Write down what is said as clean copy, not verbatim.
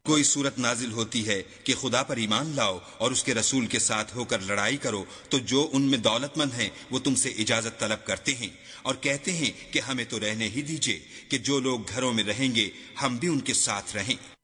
कोई सूरत नाजिल होती है कि खुदा पर ईमान लाओ और उसके रसूल के साथ होकर लड़ाई करो, तो जो उनमें दौलतमंद हैं वो तुमसे इजाजत तलब करते हैं और कहते हैं कि हमें तो रहने ही दीजिए कि जो लोग घरों में रहेंगे हम भी उनके साथ रहें।